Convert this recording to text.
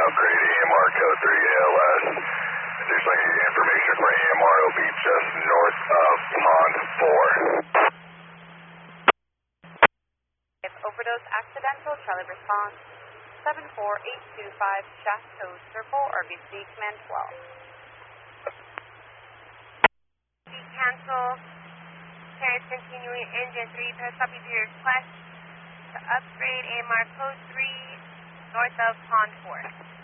upgrade AMR code 3 ALS. There's like information for AMR will be just north of Pond 4. If overdose accidental, Charlie response 74825 Chateau Circle, RBC Command 12. Cancel. Carriage continuing engine 3. Press copy to your request to upgrade AMR code 3 north of Pond 4.